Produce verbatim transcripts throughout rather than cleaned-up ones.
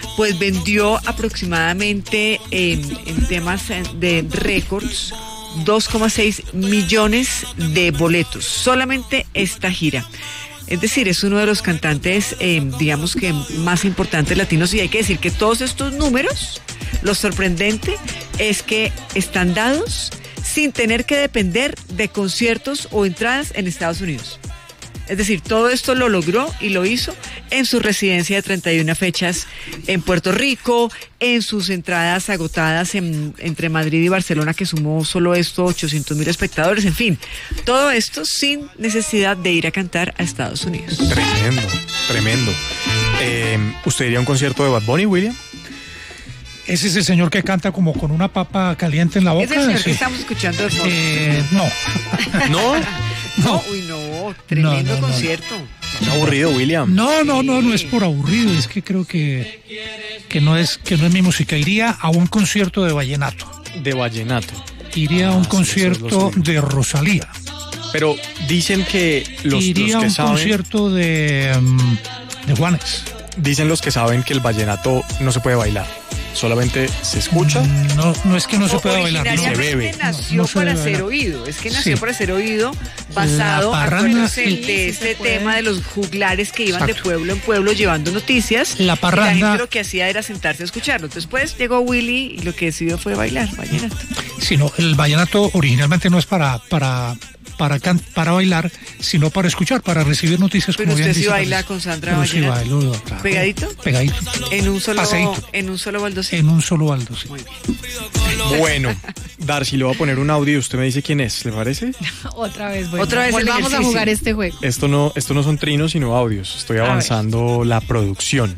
pues vendió aproximadamente en, en temas de récords dos coma seis millones de boletos, solamente esta gira. Es decir, es uno de los cantantes, eh, digamos que más importantes latinos, y hay que decir que todos estos números, lo sorprendente es que están dados sin tener que depender de conciertos o entradas en Estados Unidos. Es decir, todo esto lo logró y lo hizo en su residencia de treinta y una fechas en Puerto Rico, en sus entradas agotadas en, entre Madrid y Barcelona, que sumó solo esto ochocientos mil espectadores, en fin, todo esto sin necesidad de ir a cantar a Estados Unidos. Tremendo, tremendo. Eh, ¿Usted iría a un concierto de Bad Bunny, William? ¿Ese es el señor que canta como con una papa caliente en la boca? ¿Es el señor sí. que estamos escuchando de fondo? Eh, no. ¿No? No, uy, no, tremendo no, no, concierto. No. Es aburrido, William. No, no, no, no es por aburrido, es que creo que, que, no es, que no es mi música. Iría a un concierto de vallenato. De vallenato. Iría a un Ah, concierto sí, de Rosalía. Pero dicen que los, Iría los que a un saben... concierto de, um, de Juanes. Dicen los que saben que el vallenato no se puede bailar. Solamente se escucha. No, no es que no se pueda bailar. No. Se bebe. Nació No, no se para debe ser bailar. oído. Es que nació Sí. para ser oído, basado, La parranda, acuérdense, sí. de Sí, este se puede. tema de los juglares que iban Exacto. de pueblo en pueblo llevando noticias. La parranda- Y la gente lo que hacía era sentarse a escucharlo. Entonces, pues, llegó Willy y lo que decidió fue bailar, vallenato. Sino el vallenato originalmente no es para para para can, para bailar, sino para escuchar, para recibir noticias. Pero como bien usted sí dice baila Patricia. con Sandra Pero sí vallenato. bailo, claro. ¿Pegadito? Pegadito. En un solo, Paseíto. en un solo baldosito. En un solo baldo, sí. Muy bien. Bueno, Darcy, le voy a poner un audio y usted me dice quién es, ¿le parece? Otra vez, bueno. Otra vez el Volvamos a ejercicio. jugar este juego. Esto no, esto no son trinos, sino audios. Estoy ver. avanzando la producción.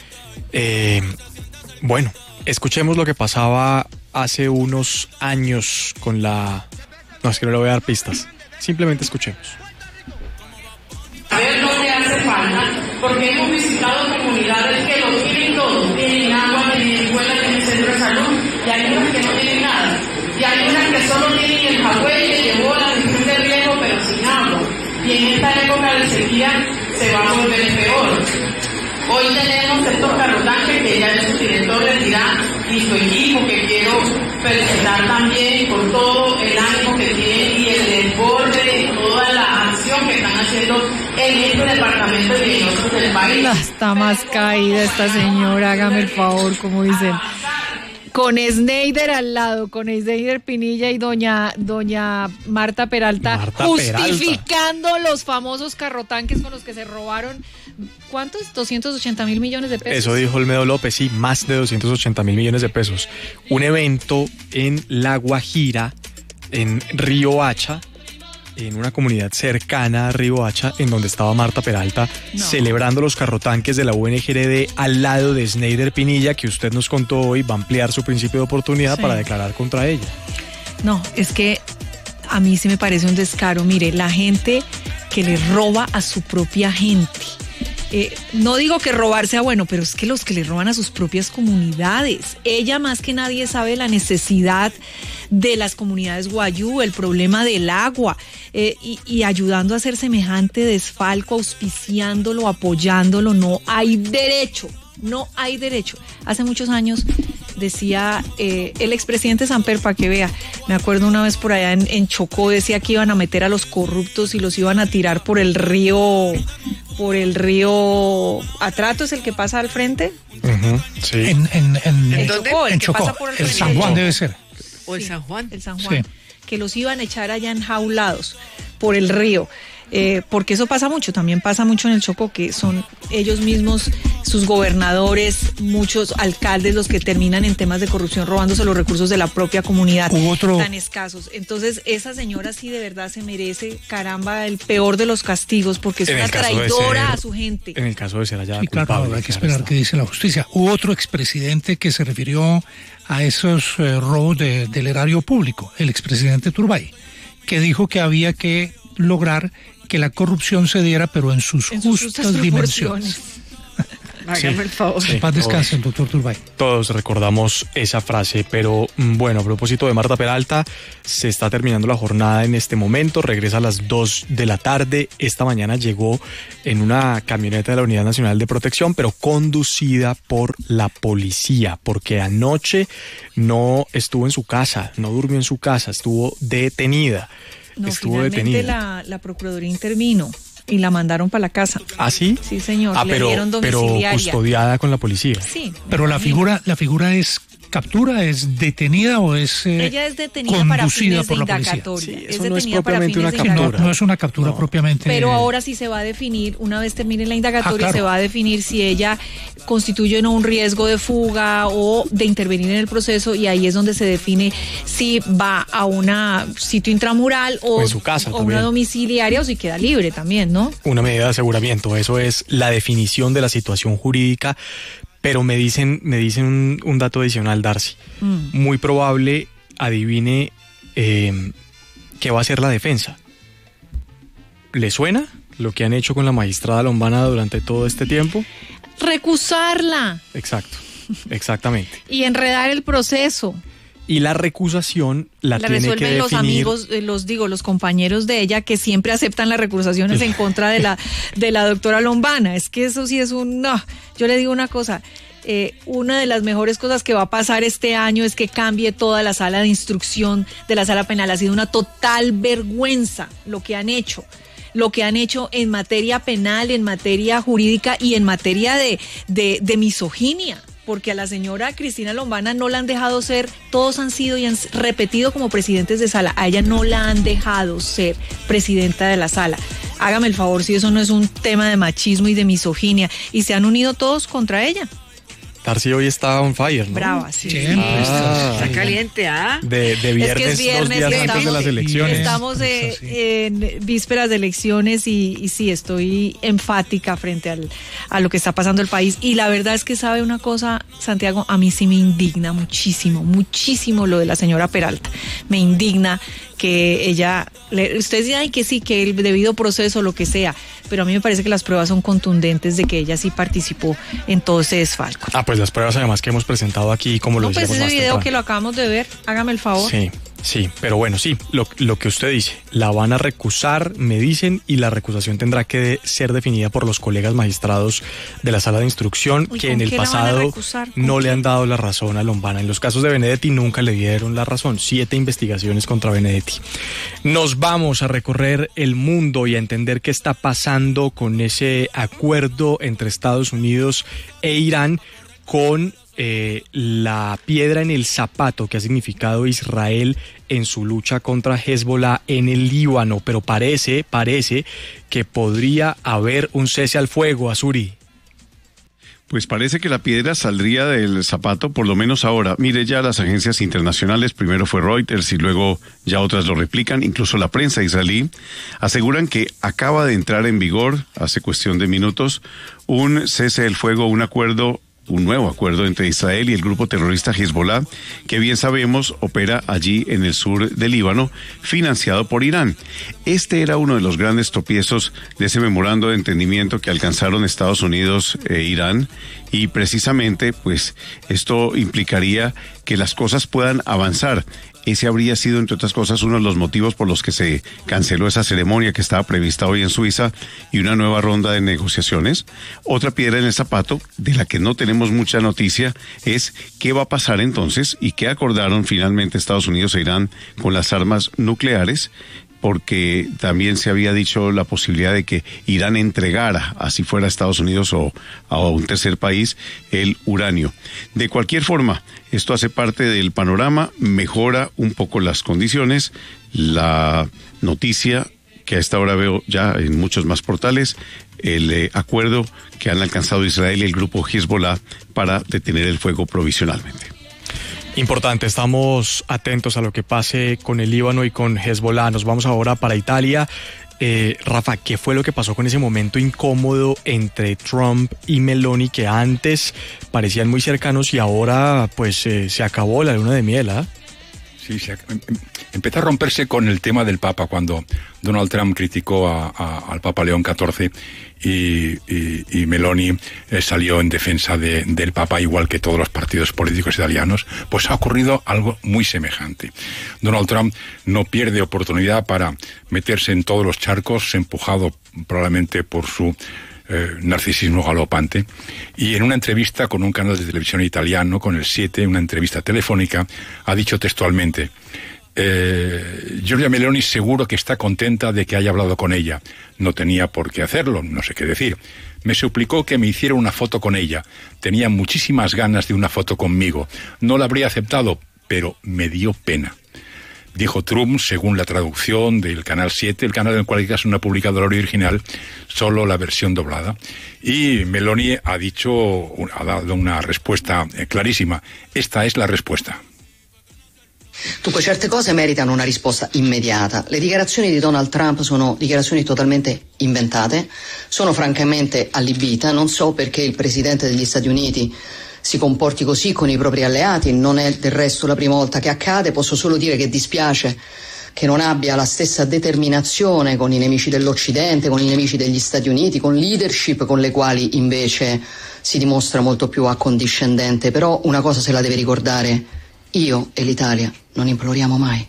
Eh, bueno, escuchemos lo que pasaba hace unos años con la... No, es que no le voy a dar pistas. Simplemente escuchemos. A ver dónde hace falta, porque hemos visitado comunidades que lo tienen todo, tienen agua, tienen escuela, tienen centro de salud, y hay unas que no tienen nada, y hay unas que solo tienen el jagüey que llevó la gestión de riesgo pero sin agua, y en esta época de sequía se va a volver peor. Hoy tenemos estos carrotanques que ya su director les dirá, y su equipo, que quiero felicitar también por todo el ánimo que tiene y el desborde y toda la acción que están haciendo en este departamento y en otros del país. No, está más caída esta señora, hágame el favor, como dicen. Con Snyder al lado, con Snyder Pinilla y doña doña Marta Peralta, Marta justificando Peralta. Los famosos carrotanques con los que se robaron, ¿cuántos? doscientos ochenta mil millones de pesos. Eso dijo Olmedo López, sí, más de doscientos ochenta mil millones de pesos. Un evento en La Guajira, en Río Hacha, en una comunidad cercana a Río Hacha, en donde estaba Marta Peralta, no. celebrando los carrotanques de la U N G R D al lado de Snyder Pinilla, que usted nos contó hoy va a ampliar su principio de oportunidad sí. para declarar contra ella. No, es que a mí sí me parece un descaro. Mire, la gente que le roba a su propia gente. Eh, no digo que robar sea bueno, pero es que los que le roban a sus propias comunidades. Ella más que nadie sabe la necesidad de las comunidades guayú, el problema del agua, eh, y, y ayudando a hacer semejante desfalco, auspiciándolo, apoyándolo. No hay derecho, no hay derecho. Hace muchos años decía eh, el expresidente Samper, para que vea, me acuerdo una vez por allá en, en Chocó, decía que iban a meter a los corruptos y los iban a tirar por el río, por el río Atrato, es el que pasa al frente. Uh-huh, sí. En, en, en, ¿En dónde? En Chocó, el, el San Juan debe ser. O el sí, San Juan. El San Juan. Sí. Que los iban a echar allá enjaulados por el río. Eh, porque eso pasa mucho, también pasa mucho en el Chocó, que son ellos mismos, sus gobernadores, muchos alcaldes los que terminan en temas de corrupción robándose los recursos de la propia comunidad, otro... tan escasos. Entonces esa señora sí de verdad se merece, caramba, el peor de los castigos, porque es en una traidora ser, a su gente. En el caso de ser allá sí, culpable. Claro, hay que esperar qué dice la justicia. Hubo otro expresidente que se refirió a esos eh, robos de, del erario público, el expresidente Turbay, que dijo que había que lograr que la corrupción se diera, pero en sus en justas, sus justas dimensiones. Hágame Sí. el favor. En paz descanse, doctor Turbay. Todos recordamos esa frase, pero mm, bueno, a propósito de Marta Peralta, se está terminando la jornada en este momento, regresa a las dos de la tarde. Esta mañana llegó en una camioneta de la Unidad Nacional de Protección, pero conducida por la policía, porque anoche no estuvo en su casa, no durmió en su casa, estuvo detenida. No, estuvo finalmente detenida. la, la Procuraduría intervino y la mandaron para la casa. ¿Ah, sí? Sí, señor, Ah, le pero, dieron pero domiciliaria. custodiada con la policía. Sí. Pero la imagínate. figura, la figura es captura, es detenida o es eh, Ella es detenida para conducida fines de por la policía. indagatoria. Sí, es eso no es detenida para propiamente fines una de Sí, no, captura. no es una captura No. propiamente. Pero ahora sí se va a definir, una vez termine la indagatoria, Ah, claro. se va a definir si ella constituye o no un riesgo de fuga o de intervenir en el proceso, y ahí es donde se define si va a un sitio intramural o, O en su casa o también. una domiciliaria, o si queda libre también, ¿no? Una medida de aseguramiento, eso es la definición de la situación jurídica, pero me dicen, me dicen un, un dato adicional, Darcy. Mm. Muy probable, adivine eh, qué va a hacer la defensa. ¿Le suena lo que han hecho con la magistrada Lombana durante todo este tiempo? Recusarla Exacto, exactamente. y enredar el proceso. Y la recusación la, La tiene que resuelven definir. los amigos, eh, los digo, los compañeros de ella, que siempre aceptan las recusaciones en contra de la de la doctora Lombana. Es que eso sí es un no. Yo le digo una cosa. Eh, una de las mejores cosas que va a pasar este año es que cambie toda la sala de instrucción de la sala penal. Ha sido una total vergüenza lo que han hecho. Lo que han hecho en materia penal, en materia jurídica y en materia de, de, de misoginia. Porque a la señora Cristina Lombana no la han dejado ser, todos han sido y han repetido como presidentes de sala, a ella no la han dejado ser presidenta de la sala. Hágame el favor, si eso no es un tema de machismo y de misoginia, y se han unido todos contra ella. Darcy hoy está on fire, ¿no? Brava, sí. Siempre Ah. está- Está caliente, ¿ah? De, de viernes, Es que es viernes, dos días antes estamos, de las elecciones. estamos eh, Es así. en vísperas de elecciones y, y sí, estoy enfática frente al, a lo que está pasando el país. Y la verdad es que sabe una cosa, Santiago, a mí sí me indigna muchísimo, muchísimo lo de la señora Peralta. Me indigna que ella, le, ustedes dirán que sí, que el debido proceso, lo que sea, pero a mí me parece que las pruebas son contundentes de que ella sí participó en todo ese desfalco. Ah, pues las pruebas además que hemos presentado aquí, como lo No, pues decíamos ese más video temprano. que lo acabamos de ver, hágame el favor. Sí, sí, pero bueno, sí, lo, lo que usted dice, la van a recusar, me dicen, y la recusación tendrá que de- ser definida por los colegas magistrados de la sala de instrucción, Uy, que ¿con en el qué la van a pasado recusar? ¿Con no qué? le han dado la razón a Lombana. En los casos de Benedetti nunca le dieron la razón. Siete investigaciones contra Benedetti. Nos vamos a recorrer el mundo y a entender qué está pasando con ese acuerdo entre Estados Unidos e Irán con eh, la piedra en el zapato que ha significado Israel en su lucha contra Hezbollah en el Líbano. Pero parece, parece que podría haber un cese al fuego, Azuri. Pues parece que la piedra saldría del zapato, por lo menos ahora. Mire, ya las agencias internacionales, primero fue Reuters y luego ya otras lo replican, incluso la prensa israelí, aseguran que acaba de entrar en vigor, hace cuestión de minutos, un cese del fuego, un acuerdo, un nuevo acuerdo entre Israel y el grupo terrorista Hezbollah, que bien sabemos opera allí en el sur del Líbano, financiado por Irán. Este era uno de los grandes tropiezos de ese memorando de entendimiento que alcanzaron Estados Unidos e Irán, y precisamente, pues, esto implicaría que las cosas puedan avanzar. Ese habría sido, entre otras cosas, uno de los motivos por los que se canceló esa ceremonia que estaba prevista hoy en Suiza y una nueva ronda de negociaciones. Otra piedra en el zapato, de la que no tenemos mucha noticia, es qué va a pasar entonces y qué acordaron finalmente Estados Unidos e Irán con las armas nucleares, porque también se había dicho la posibilidad de que Irán entregara, así fuera a Estados Unidos o a un tercer país, el uranio. De cualquier forma, esto hace parte del panorama, mejora un poco las condiciones. La noticia que a esta hora veo ya en muchos más portales, el eh, acuerdo que han alcanzado Israel y el grupo Hezbollah para detener el fuego provisionalmente. Importante, estamos atentos a lo que pase con el Líbano y con Hezbollah. Nos vamos ahora para Italia. Eh, Rafa, ¿qué fue lo que pasó con ese momento incómodo entre Trump y Meloni, que antes parecían muy cercanos y ahora pues eh, se acabó la luna de miel, ¿ah? Sí, sí, empezó a romperse con el tema del Papa cuando Donald Trump criticó a, a, al Papa León catorce y, y, y Meloni eh, salió en defensa de, del Papa, igual que todos los partidos políticos italianos. Pues ha ocurrido algo muy semejante. Donald Trump no pierde oportunidad para meterse en todos los charcos, empujado probablemente por su Eh, narcisismo galopante, y en una entrevista con un canal de televisión italiano, con el siete, una entrevista telefónica, ha dicho textualmente: eh, Giorgia Meloni seguro que está contenta de que haya hablado con ella, no tenía por qué hacerlo, no sé qué decir, me suplicó que me hiciera una foto con ella, tenía muchísimas ganas de una foto conmigo, no la habría aceptado, pero me dio pena. Dijo Trump, según la traducción del Canal siete, el canal en el cual caso no ha publicado el original, solo la versión doblada. Y Meloni ha dicho, ha dado una respuesta clarísima. Esta es la respuesta. Dunque, certe cose meritano una risposta immediata. Le dichiarazioni di Donald Trump sono dichiarazioni totalmente inventate, sono francamente allibita, non so perché il presidente degli Stati Uniti si comporti così con i propri alleati, non è del resto la prima volta che accade, posso solo dire che dispiace che non abbia la stessa determinazione con i nemici dell'Occidente, con i nemici degli Stati Uniti, con leadership con le quali invece si dimostra molto più accondiscendente, però una cosa se la deve ricordare, io e l'Italia non imploriamo mai.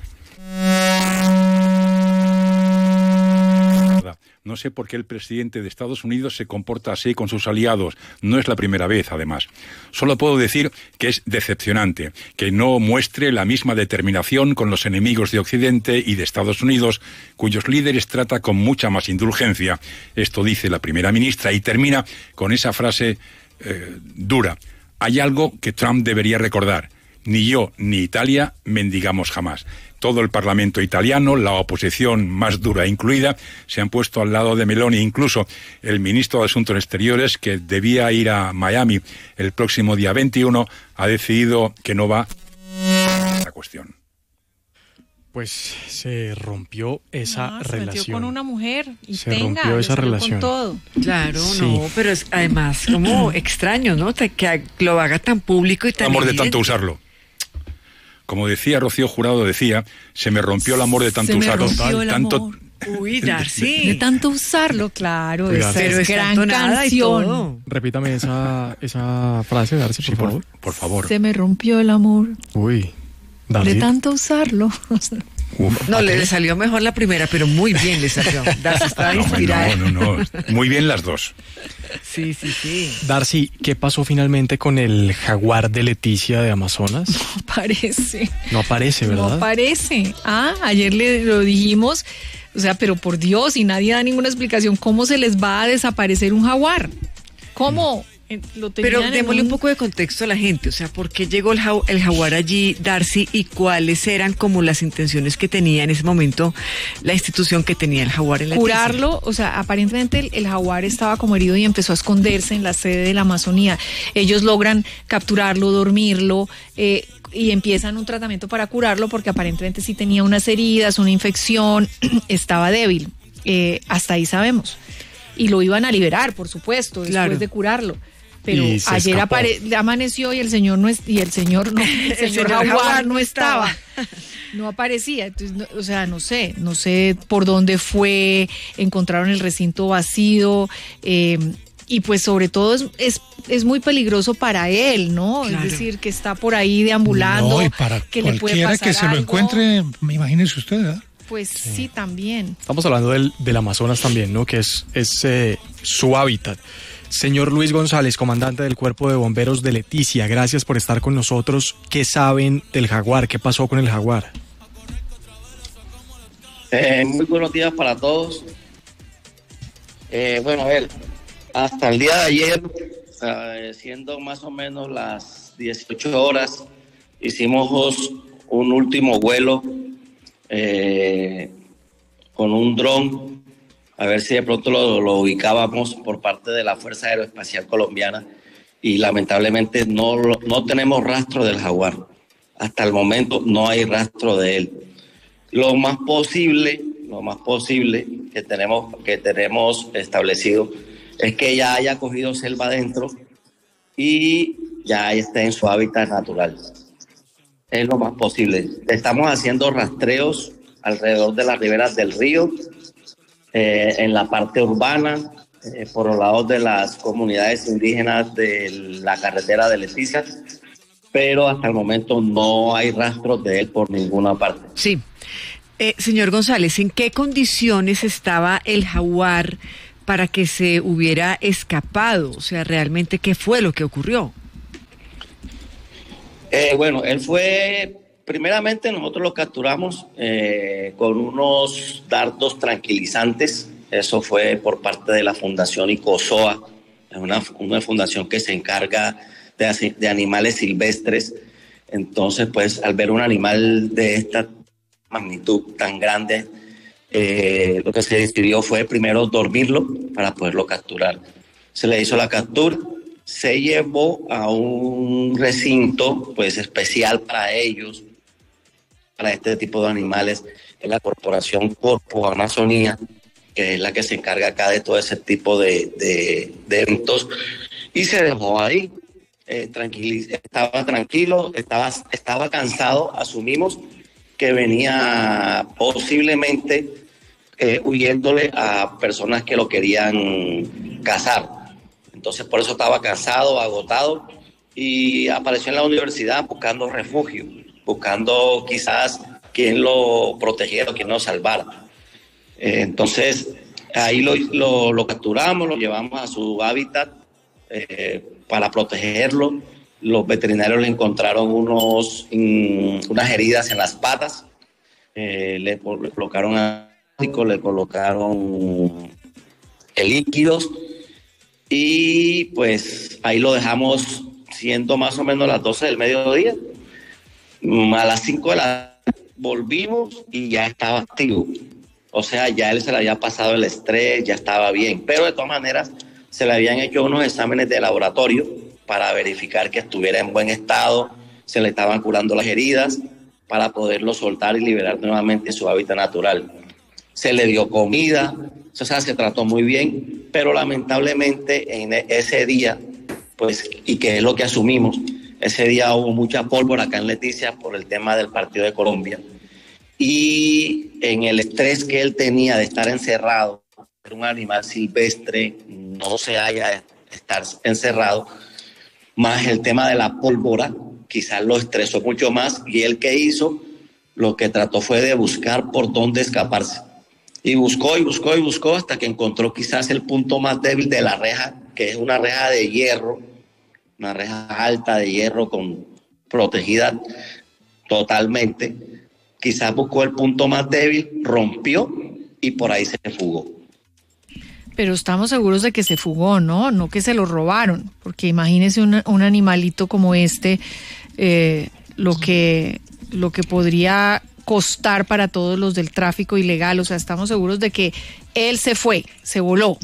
No sé por qué el presidente de Estados Unidos se comporta así con sus aliados. No es la primera vez, además. Solo puedo decir que es decepcionante que no muestre la misma determinación con los enemigos de Occidente y de Estados Unidos, cuyos líderes trata con mucha más indulgencia. Esto dice la primera ministra y termina con esa frase eh, dura. Hay algo que Trump debería recordar. Ni yo ni Italia mendigamos jamás. Todo el Parlamento italiano, la oposición más dura incluida, se han puesto al lado de Meloni. Incluso el ministro de Asuntos Exteriores, que debía ir a Miami el próximo día veintiuno, ha decidido que no va a esta cuestión. Pues se rompió esa no, se relación. metió con una mujer y se tenga, rompió esa relación. Con todo. Claro, Sí. no, pero es además como extraño, ¿no? Que lo haga tan público y tan Amor de evidente. tanto usarlo. Como decía Rocío Jurado, decía, se me rompió el amor de tanto Se me usarlo. rompió el tanto, amor. Uy, Darcy. De tanto usarlo, claro, Cuidado. esa Pero es está gran entonada y canción. todo. Repítame esa, esa frase, Darcy, por Sí, por, favor. por favor. Se me rompió el amor Uy, Darcy. de tanto usarlo. Uf, No, le, le salió mejor la primera, pero muy bien le salió. Darcy estaba no, inspirada. no, no, no. Muy bien las dos. Sí, sí, sí. Darcy, ¿qué pasó finalmente con el jaguar de Leticia de Amazonas? No aparece. No aparece, ¿verdad? No aparece. Ah, ayer le lo dijimos. O sea, pero por Dios, y nadie da ninguna explicación, ¿cómo se les va a desaparecer un jaguar? ¿Cómo? Eh, Lo Pero tenían en démosle un un- poco de contexto a la gente, o sea, ¿por qué llegó el, jau- el jaguar allí, Darcy, y cuáles eran como las intenciones que tenía en ese momento la institución que tenía el jaguar en la curarlo, o sea, aparentemente el, el jaguar estaba como herido y empezó a esconderse en la sede de la Amazonía. Ellos logran capturarlo, dormirlo, eh, y empiezan un tratamiento para curarlo porque aparentemente sí tenía unas heridas, una infección, estaba débil. Eh, hasta ahí sabemos. Y lo iban a liberar, por supuesto, después Claro. de curarlo. Pero Y se ayer escapó. apare- amaneció y el señor no es, y el señor no, el señor, señor jaguar, jaguar no no estaba. estaba. No aparecía, entonces, no- o sea, no sé, no sé por dónde fue, encontraron el recinto vacío, eh, y pues sobre todo es, es, es muy peligroso para él, ¿no? Claro. Es decir, que está por ahí deambulando, No, y para que le puede cualquiera pasar que se lo algo. encuentre, imagínese usted, ¿verdad? Pues sí, también. Estamos hablando del, del Amazonas también, ¿no? Que es, es eh, su hábitat. Señor Luis González, comandante del Cuerpo de Bomberos de Leticia, gracias por estar con nosotros. ¿Qué saben del jaguar? ¿Qué pasó con el jaguar? Eh, muy buenos días para todos. Eh, bueno, a ver, hasta el día de ayer, eh, siendo más o menos las dieciocho horas, hicimos un último vuelo eh, con un dron, a ver si de pronto lo, lo ubicábamos por parte de la Fuerza Aeroespacial Colombiana, y lamentablemente no, lo- no tenemos rastro del jaguar. Hasta el momento no hay rastro de él. Lo más posible, lo más posible que tenemos, que tenemos establecido es que ya haya cogido selva adentro y ya esté en su hábitat natural. es lo más posible. Estamos haciendo rastreos alrededor de las riberas del río, eh, en la parte urbana, eh, por los lados de las comunidades indígenas de la carretera de Leticia, pero hasta el momento no hay rastros de él por ninguna parte. Sí. Eh, señor González, ¿en qué condiciones estaba el jaguar para que se hubiera escapado? O sea, ¿realmente qué fue lo que ocurrió? Eh, bueno, él fue, primeramente nosotros lo capturamos eh, con unos dardos tranquilizantes. Eso fue por parte de la Fundación ICOSOA, una, una fundación que se encarga de, de animales silvestres. Entonces, pues, al ver un animal de esta magnitud tan grande, eh, lo que se decidió fue primero dormirlo para poderlo capturar. Se le hizo la captura, se llevó a un recinto pues especial para ellos, para este tipo de animales, en la Corporación Corpo Amazonía, que es la que se encarga acá de todo ese tipo de, de, de eventos, y se dejó ahí. Eh, tranquil, estaba tranquilo, estaba, estaba cansado, asumimos que venía posiblemente eh, huyéndole a personas que lo querían cazar. Entonces por eso estaba cansado, agotado, y apareció en la universidad buscando refugio, buscando quizás quien lo protegiera, quien lo salvara. Eh, entonces ahí lo, lo, lo capturamos, lo llevamos a su hábitat eh, para protegerlo. Los veterinarios le encontraron unos, in, unas heridas en las patas, eh, le, le colocaron ácido, le colocaron líquidos, y pues ahí lo dejamos siendo más o menos las doce del mediodía. A las cinco de la tarde volvimos y ya estaba activo. O sea, ya él se le había pasado el estrés, ya estaba bien, pero de todas maneras se le habían hecho unos exámenes de laboratorio para verificar que estuviera en buen estado, se le estaban curando las heridas para poderlo soltar y liberar nuevamente su hábitat natural. Se le dio comida, o sea, se trató muy bien, pero lamentablemente en ese día, pues, y que es lo que asumimos, ese día hubo mucha pólvora acá en Leticia por el tema del partido de Colombia, y en el estrés que él tenía de estar encerrado, un animal silvestre no se haya de estar encerrado, más el tema de la pólvora, quizás lo estresó mucho más, y él que hizo, lo que trató fue de buscar por dónde escaparse. Y buscó y buscó y buscó hasta que encontró quizás el punto más débil de la reja, que es una reja de hierro, una reja alta de hierro con protegida totalmente. Quizás buscó el punto más débil, rompió y por ahí se fugó. Pero estamos seguros de que se fugó, ¿no? No que se lo robaron, porque imagínese un, un animalito como este, eh, lo que lo que podría costar para todos los del tráfico ilegal. O sea, estamos seguros de que él se fue, se voló.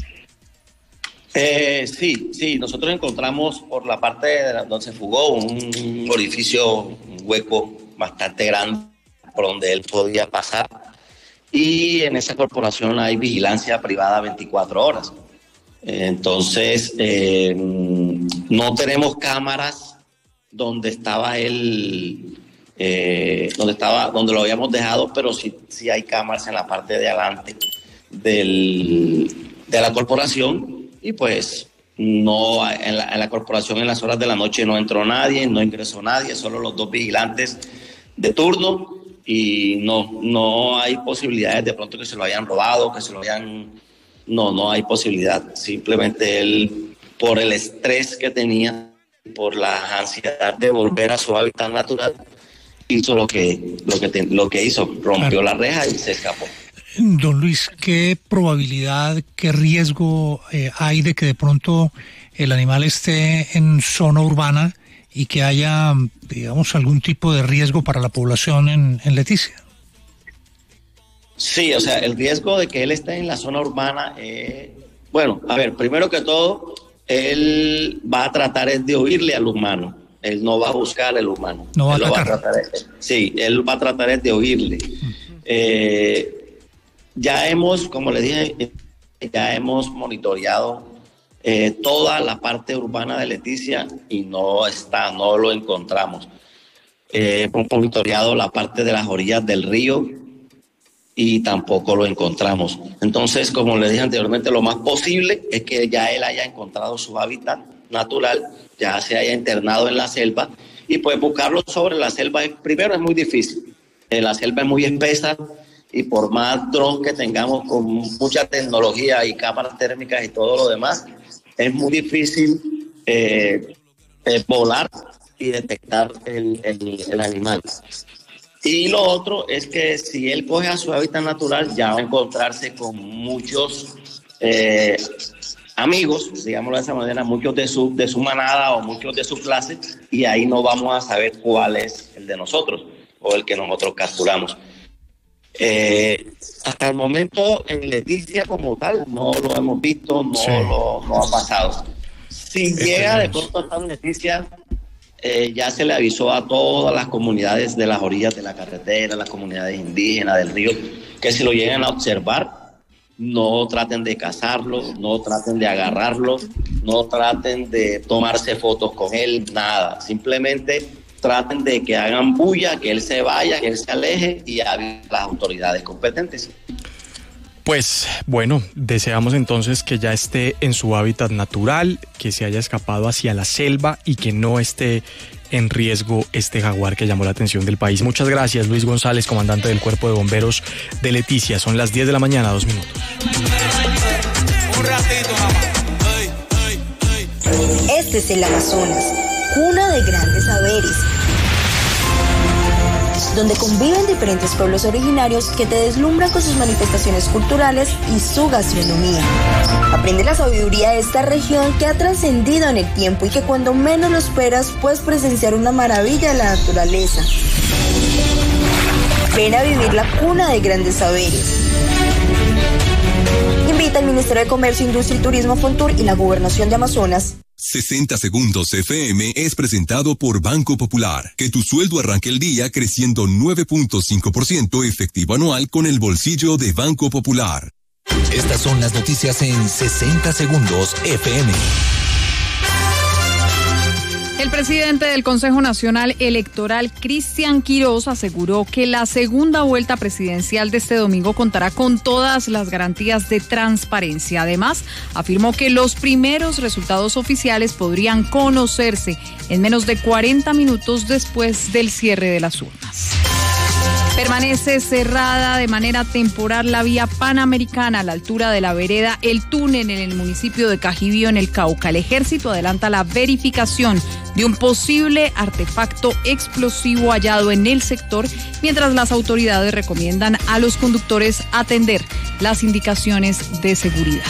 Eh, sí, sí, nosotros encontramos por la parte de la, donde se fugó un orificio, un hueco bastante grande por donde él podía pasar. Y en esa corporación hay vigilancia privada veinticuatro horas. Entonces, eh, no tenemos cámaras donde estaba él, eh, donde estaba, donde lo habíamos dejado, pero sí, sí hay cámaras en la parte de adelante del, de la corporación. Y pues, no en la, en la corporación en las horas de la noche no entró nadie, no ingresó nadie, solo los dos vigilantes de turno. Y no, no hay posibilidades de pronto que se lo hayan robado, que se lo hayan... No, no hay posibilidad. Simplemente él, por el estrés que tenía, por la ansiedad de volver a su hábitat natural, hizo lo que, lo que, te, lo que hizo, rompió claro. la reja y se escapó. Don Luis, ¿qué probabilidad, qué riesgo eh, hay de que de pronto el animal esté en zona urbana y que haya, digamos, algún tipo de riesgo para la población en, en Leticia? Sí, o sea, el riesgo de que él esté en la zona urbana, eh, bueno, a ver, primero que todo, él va a tratar es de oírle al humano, él no va a buscar al humano. No va él a lo atacar. Va a tratar de, sí, él va a tratar es de oírle. Uh-huh. Eh, ya hemos, como le dije, ya hemos monitoreado Eh, toda la parte urbana de Leticia y no está, no lo encontramos. Eh, hemos monitoreado la parte de las orillas del río y tampoco lo encontramos. Entonces, como le dije anteriormente, lo más posible es que ya él haya encontrado su hábitat natural, ya se haya internado en la selva, y pues buscarlo sobre la selva, primero es muy difícil. Eh, la selva es muy espesa y por más drones que tengamos con mucha tecnología y cámaras térmicas y todo lo demás, es muy difícil eh, eh, volar y detectar el, el, el animal. Y lo otro es que si él coge a su hábitat natural, ya va a encontrarse con muchos eh, amigos, digámoslo de esa manera, muchos de su, de su manada o muchos de su clase, y ahí no vamos a saber cuál es el de nosotros o el que nosotros capturamos. Eh, hasta el momento en Leticia como tal no lo hemos visto, no, sí. lo, no ha pasado. Si este llega de pronto a estar en Leticia, eh, ya se le avisó a todas las comunidades de las orillas de la carretera, las comunidades indígenas del río, que si lo llegan a observar, no traten de cazarlo, no traten de agarrarlo, no traten de tomarse fotos con él, nada. Simplemente traten de que hagan bulla, que él se vaya, que él se aleje y avisen a las autoridades competentes. Pues bueno, deseamos entonces que ya esté en su hábitat natural, que se haya escapado hacia la selva y que no esté en riesgo este jaguar que llamó la atención del país. Muchas gracias, Luis González, comandante del Cuerpo de Bomberos de Leticia. Son las diez de la mañana, dos minutos. Un ratito, mamá. Este es el Amazonas, cuna de grandes saberes, donde conviven diferentes pueblos originarios que te deslumbran con sus manifestaciones culturales y su gastronomía. Aprende la sabiduría de esta región que ha trascendido en el tiempo y que cuando menos lo esperas puedes presenciar una maravilla de la naturaleza. Ven a vivir la cuna de grandes saberes. Invita al Ministerio de Comercio, Industria y Turismo, Fontur y la Gobernación de Amazonas. sesenta Segundos F M es presentado por Banco Popular. Que tu sueldo arranque el día creciendo nueve punto cinco por ciento efectivo anual con el bolsillo de Banco Popular. Estas son las noticias en sesenta Segundos F M. El presidente del Consejo Nacional Electoral, Cristian Quirós, aseguró que la segunda vuelta presidencial de este domingo contará con todas las garantías de transparencia. Además, afirmó que los primeros resultados oficiales podrían conocerse en menos de cuarenta minutos después del cierre de las urnas. Permanece cerrada de manera temporal la vía panamericana a la altura de la vereda El Túnel en el municipio de Cajibío, en el Cauca. El ejército adelanta la verificación de un posible artefacto explosivo hallado en el sector, mientras las autoridades recomiendan a los conductores atender las indicaciones de seguridad.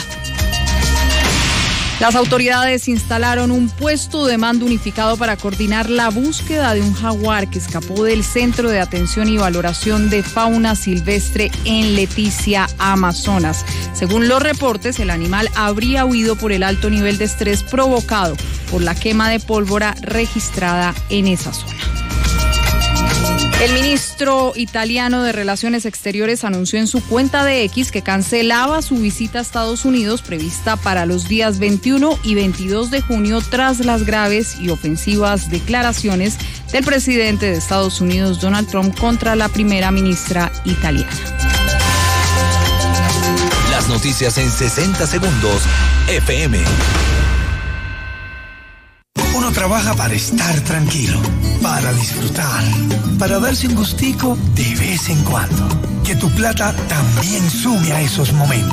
Las autoridades instalaron un puesto de mando unificado para coordinar la búsqueda de un jaguar que escapó del Centro de Atención y Valoración de Fauna Silvestre en Leticia, Amazonas. Según los reportes, el animal habría huido por el alto nivel de estrés provocado por la quema de pólvora registrada en esa zona. El ministro italiano de Relaciones Exteriores anunció en su cuenta de X que cancelaba su visita a Estados Unidos prevista para los días veintiuno y veintidós de junio tras las graves y ofensivas declaraciones del presidente de Estados Unidos, Donald Trump, contra la primera ministra italiana. Las noticias en sesenta Segundos F M. Uno trabaja para estar tranquilo, para disfrutar, para darse un gustico de vez en cuando. Que tu plata también sume a esos momentos.